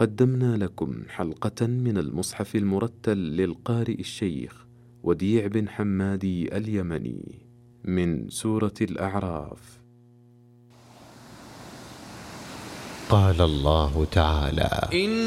قدمنا لكم حلقة من المصحف المرتل للقارئ الشيخ وديع بن حمادي اليمني من سورة الأعراف. قال الله تعالى: